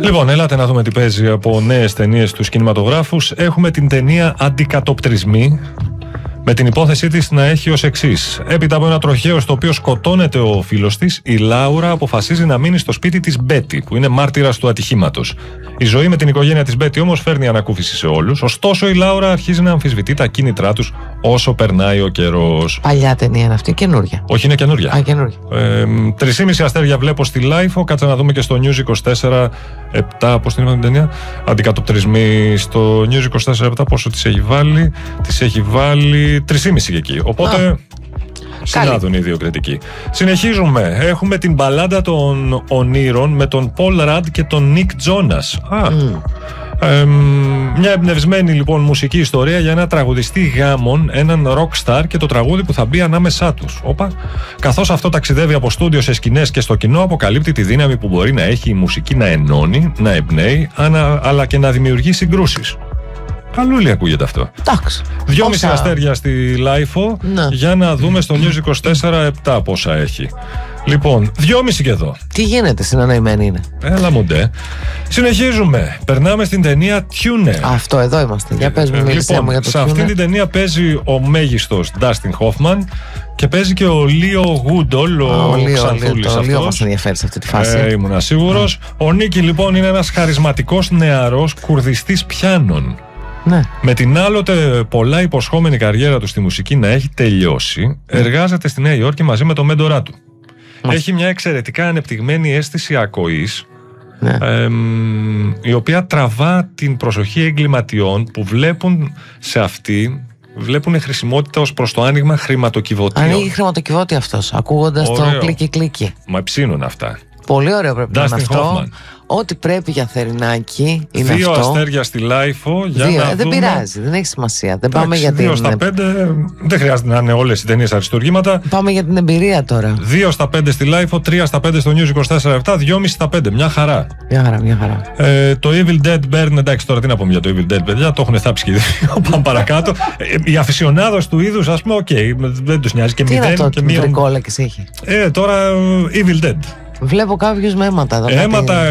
Λοιπόν, έλατε να δούμε τι παίζει από νέες ταινίες στους κινηματογράφους. Έχουμε την ταινία Αντικατοπτρισμοί, με την υπόθεσή της να έχει ως εξής. Έπειτα από ένα τροχαίο στο οποίο σκοτώνεται ο φίλος της, η Λάουρα αποφασίζει να μείνει στο σπίτι της Μπέτι, που είναι μάρτυρας του ατυχήματος. Η ζωή με την οικογένεια της Μπέτι όμως φέρνει ανακούφιση σε όλους. Ωστόσο, η Λάουρα αρχίζει να αμφισβητεί τα κίνητρά τους όσο περνάει ο καιρός. Παλιά ταινία είναι αυτή, καινούρια. Όχι, είναι καινούρια. 3,5 αστέρια βλέπω στη Lifeo. Κάτσε να δούμε και στο News 24/7. Πώς την είπαμε την ταινία? Αντικατοπτρισμοί. Στο News 24/7 πόσο τις έχει βάλει? Τις έχει βάλει 3,5 και εκεί. Οπότε συνάδουν οι δύο κριτικοί. Συνεχίζουμε. Έχουμε την μπαλάντα των ονείρων με τον Paul Rudd και τον Nick Jonas. Μια εμπνευσμένη λοιπόν μουσική ιστορία για ένα τραγουδιστή γάμων, έναν rockstar και το τραγούδι που θα μπει ανάμεσά τους. Καθώς αυτό ταξιδεύει από στούντιο σε σκηνές και στο κοινό, αποκαλύπτει τη δύναμη που μπορεί να έχει η μουσική να ενώνει, να εμπνέει, αλλά και να δημιουργεί συγκρούσεις. Καλούλη ακούγεται αυτό. 2,5 αστέρια στη Lifeo, για να δούμε στο News 24/7 πόσα έχει. Λοιπόν, 2,5 και εδώ. Τι γίνεται, συνεννοημένοι είναι. Έλα μοντέ. Συνεχίζουμε. Περνάμε στην ταινία Tuner. Αυτό, εδώ είμαστε. Για πες μου, μίλησέ μου για το Tuner. Σε αυτή την ταινία παίζει ο μέγιστος Dustin Hoffman και παίζει και ο Leo Goodall, ο Ξανθούλης αυτός. Ο Leo μας ενδιαφέρει σε αυτή τη φάση. Ήμουνα σίγουρος. Ο Νίκη λοιπόν είναι ένας χαρισματικός νεαρός κουρδιστής πιάνων. Ναι. Με την άλλοτε πολλά υποσχόμενη καριέρα του στη μουσική να έχει τελειώσει, εργάζεται στη Νέα Υόρκη μαζί με το μέντορά του. Έχει μια εξαιρετικά ανεπτυγμένη αίσθηση ακοής, η οποία τραβά την προσοχή εγκληματιών που βλέπουν σε αυτή, βλέπουν χρησιμότητα ως προς το άνοιγμα χρηματοκιβωτίων. Ανοίγει χρηματοκιβώτη αυτός, ακούγοντας το κλίκι-κλίκι. Μα ψήνουν αυτά. Πολύ ωραίο πρέπει να είναι αυτό. Hoffman. Ό,τι πρέπει για θερινάκι είναι 2 αυτό. αστέρια στη Lifeo για να δεν δούμε. πειράζει, δεν έχει σημασία. Δεν πάμε για 2 στα 5, δεν χρειάζεται να είναι όλες οι ταινίες αριστουργήματα. Πάμε για την εμπειρία τώρα. 2 στα 5 στη Lifeo, 3 στα 5 στο News 24/7, 2,5 στα 5. Μια χαρά. Μια χαρά. Το Evil Dead Burn, εντάξει, τώρα τι να πούμε για το Evil Dead, παιδιά, το έχουν θάψει και οι δύο. Πάμε παρακάτω. Οι αφισιονάδος του είδους, ας πούμε, δεν τους νοιάζει και 0 και 1. Τι είναι αυτό, βρικόλακες έχει. Τώρα Evil Dead. Βλέπω κάποιους με αίματα εδώ. Αίματα.